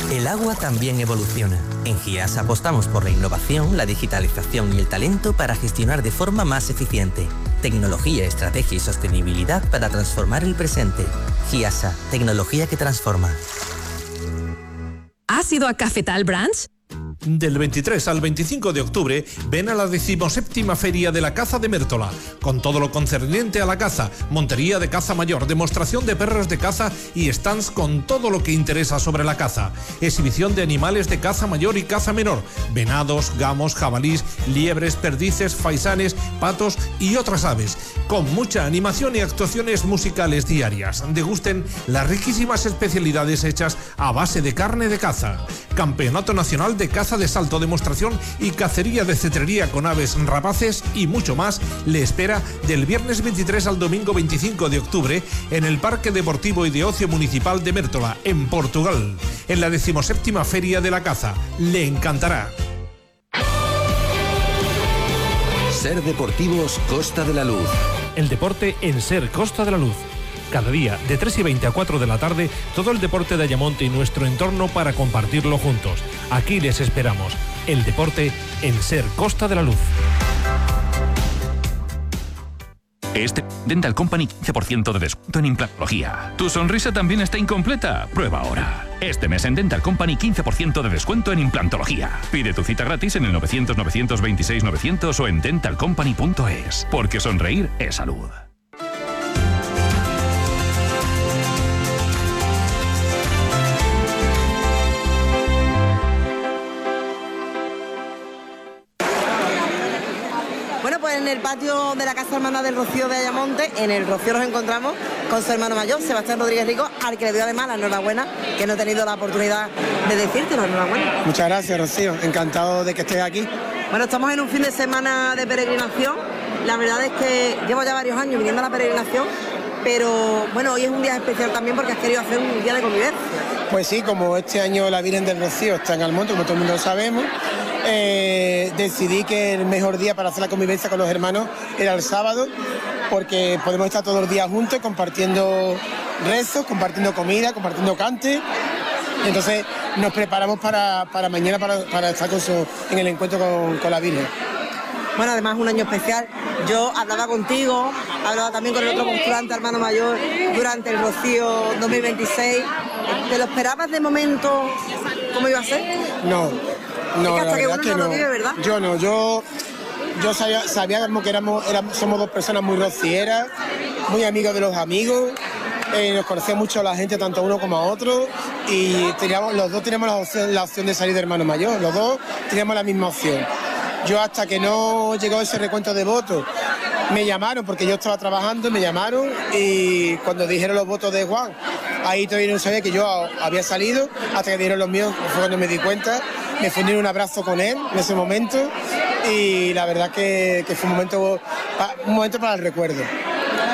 El agua también evoluciona. En GIAS apostamos por la innovación, la digitalización y el talento para gestionar de forma más eficiente. Tecnología, estrategia y sostenibilidad para transformar el presente. GIASA, tecnología que transforma. ¿Has ido a Cafetal Branch? Del 23 al 25 de octubre ven a la 17ª Feria de la Caza de Mértola, con todo lo concerniente a la caza, montería de caza mayor, demostración de perros de caza y stands con todo lo que interesa sobre la caza, exhibición de animales de caza mayor y caza menor, venados, gamos, jabalís, liebres, perdices, faisanes, patos y otras aves, con mucha animación y actuaciones musicales diarias. Degusten las riquísimas especialidades hechas a base de carne de caza. Campeonato Nacional de Caza de Salto, demostración y cacería de cetrería con aves rapaces y mucho más le espera del viernes 23 al domingo 25 de octubre en el Parque Deportivo y de Ocio Municipal de Mértola, en Portugal, en la 17ª Feria de la Caza. Le encantará. Ser Deportivos Costa de la Luz. El deporte en Ser Costa de la Luz. Cada día, de 3:20 a 4 de la tarde, todo el deporte de Ayamonte y nuestro entorno para compartirlo juntos. Aquí les esperamos. El deporte en Ser Costa de la Luz. Este Dental Company 15% de descuento en implantología. ¿Tu sonrisa también está incompleta? Prueba ahora. Este mes en Dental Company 15% de descuento en implantología. Pide tu cita gratis en el 900 926 900 o en dentalcompany.es. Porque sonreír es salud. En el patio de la Casa Hermana del Rocío de Ayamonte, en el Rocío nos encontramos con su hermano mayor, Sebastián Rodríguez Rico, al que le doy además la enhorabuena, que no he tenido la oportunidad de decírtelo. Enhorabuena. Muchas gracias, Rocío, encantado de que estés aquí. Bueno, estamos en un fin de semana de peregrinación. La verdad es que llevo ya varios años viniendo a la peregrinación, pero bueno, hoy es un día especial también porque has querido hacer un día de convivencia. Pues sí, como este año la Virgen del Rocío está en Almonte, como todo el mundo lo sabemos, decidí que el mejor día para hacer la convivencia con los hermanos era el sábado, porque podemos estar todos los días juntos compartiendo rezos, compartiendo comida, compartiendo cante. Entonces nos preparamos para mañana para estar en el encuentro con la Virgen. Bueno, además un año especial. Yo hablaba contigo, hablaba también con el otro postulante, hermano mayor, durante el Rocío 2026. ¿Te lo esperabas de momento cómo iba a ser? No, es que hasta que uno no lo vive, ¿verdad? Yo no, yo sabíamos que somos dos personas muy rocieras, muy amigos de los amigos, nos conocía mucho la gente, tanto uno como a otro, y los dos teníamos la opción de salir de hermano mayor, los dos teníamos la misma opción. Yo hasta que no llegó ese recuento de votos, me llamaron, porque yo estaba trabajando, me llamaron, y cuando dijeron los votos de Juan, ahí todavía no sabía que yo había salido, hasta que dieron los míos, fue cuando me di cuenta, me fundí en un abrazo con él en ese momento, y la verdad que fue un momento para el recuerdo.